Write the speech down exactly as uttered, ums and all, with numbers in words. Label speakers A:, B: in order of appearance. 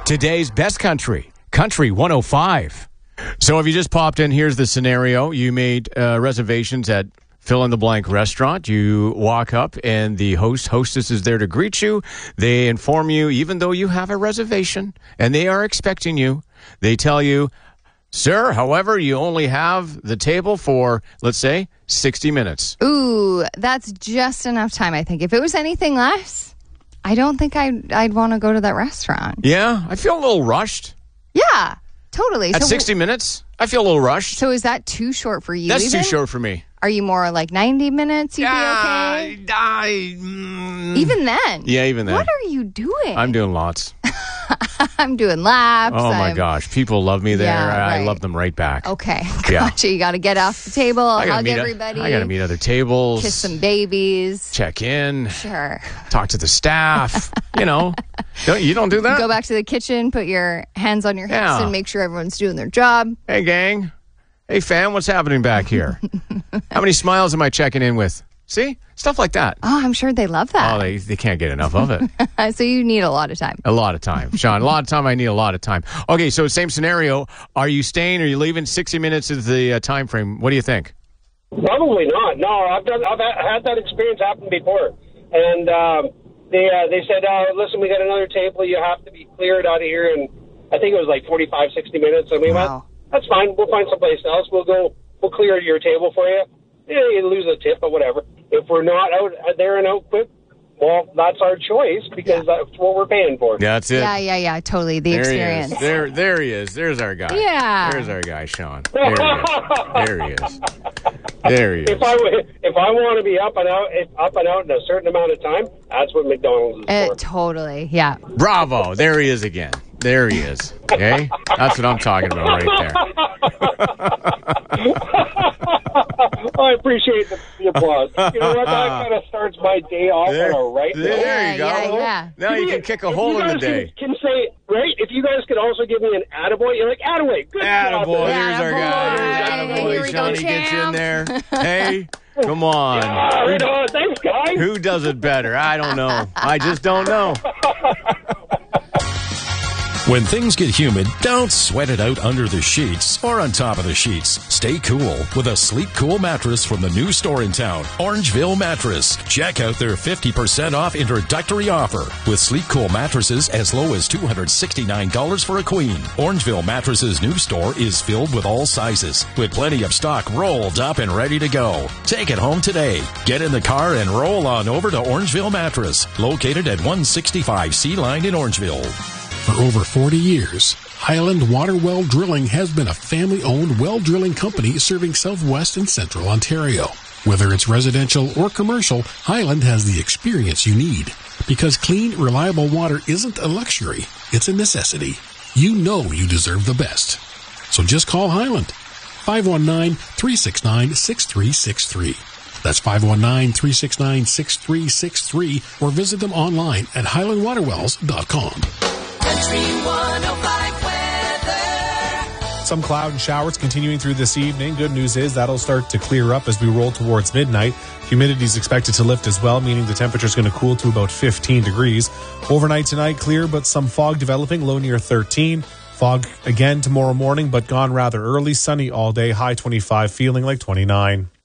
A: Today's best country, Country one oh five. So if you just popped in, here's the scenario. You made uh, reservations at fill-in-the-blank restaurant. You walk up, and the host, hostess is there to greet you. They inform you, even though you have a reservation, and they are expecting you, they tell you, sir, however, you only have the table for, let's say, sixty minutes.
B: Ooh, that's just enough time, I think. If it was anything less, I don't think I'd, I'd want to go to that restaurant.
A: Yeah, I feel a little rushed.
B: Yeah, totally.
A: At
B: so
A: sixty minutes, I feel a little rushed.
B: So is that too short for you?
A: That's
B: even?
A: too short for me.
B: Are you more like ninety minutes? You'd
A: yeah,
B: be okay?
A: I, mm,
B: even then?
A: Yeah, even then.
B: What are you doing?
A: I'm doing lots.
B: I'm doing laps.
A: Oh, my
B: I'm...
A: gosh. People love me there.
B: Yeah, right.
A: I love them right back.
B: Okay.
A: Yeah.
B: Gotcha. You got to get off the table, hug everybody.
A: A, I got to meet other tables.
B: Kiss some babies.
A: Check in.
B: Sure.
A: Talk to the staff. you know. Don't, you don't do that?
B: Go back to the kitchen, put your hands on your hips,
A: yeah.
B: and make sure everyone's doing their job.
A: Hey, gang. Hey, fam, what's happening back here? How many smiles am I checking in with? See? Stuff like that.
B: Oh, I'm sure they love that.
A: Oh, they, they can't get enough of it.
B: So you need a lot of time.
A: A lot of time. Sean, a lot of time. I need a lot of time. Okay, so same scenario. Are you staying or are you leaving? sixty minutes is the uh, time frame. What do you think?
C: Probably not. No, I've done. I've had that experience happen before. And um, they uh, they said, oh, listen, we got another table. You have to be cleared out of here. And I think it was like forty-five, sixty minutes. And we
B: wow.
C: went, that's fine. We'll find someplace else. We'll go. We'll clear your table for you. Yeah, you lose a tip or whatever. If we're not out there and out quick, well, that's our choice because yeah. that's what we're paying for.
A: Yeah, that's it.
B: Yeah, yeah, yeah. Totally. The
A: there
B: experience.
A: He is. There, there he is. There's our guy.
B: Yeah.
A: There's our guy, Sean. There he is. There he is. There he is.
C: If I if I want to be up and out, if up and out in a certain amount of time, that's what McDonald's is
B: uh,
C: for.
B: Totally. Yeah.
A: Bravo. There he is again. There he is. Okay, that's what I'm talking about right there.
C: Oh, I appreciate the, the applause. You know what? That kind of starts my day off
A: there,
C: on a right
A: there,
C: note.
A: there you go.
B: Yeah, yeah.
A: Now you can kick a
C: if
A: hole in the
C: guys
A: day.
C: Can, can say, right? If you guys could also give me an attaboy, you're like, attaboy, good job.
A: Attaboy,
B: Yeah,
A: there's our guy.
B: attaboy.
A: Attaboy,
B: Here we go,
A: Johnny gets you in
B: champ.
A: there. Hey, come on.
C: Yeah, right on. Thanks, guys.
A: Who does it better? I don't know. I just don't know.
D: When things get humid, don't sweat it out under the sheets or on top of the sheets. Stay cool with a Sleep Cool mattress from the new store in town, Orangeville Mattress. Check out their fifty percent off introductory offer with Sleep Cool mattresses as low as two hundred sixty-nine dollars for a queen. Orangeville Mattress's new store is filled with all sizes, with plenty of stock rolled up and ready to go. Take it home today. Get in the car and roll on over to Orangeville Mattress, located at one sixty-five Sea Line in Orangeville.
E: For over forty years, Highland Water Well Drilling has been a family-owned well drilling company serving southwest and central Ontario. Whether it's residential or commercial, Highland has the experience you need. Because clean, reliable water isn't a luxury, it's a necessity. You know you deserve the best. So just call Highland. five one nine, three six nine, six three six three. That's five one nine, three six nine, six three six three, or visit them online at highland water wells dot com.
F: Country one oh five weather.
G: Some cloud and showers continuing through this evening. Good news is that'll start to clear up as we roll towards midnight. Humidity is expected to lift as well, meaning the temperature is going to cool to about fifteen degrees. Overnight tonight, clear, but some fog developing, low near thirteen. Fog again tomorrow morning, but gone rather early. Sunny all day, high twenty-five, feeling like twenty-nine.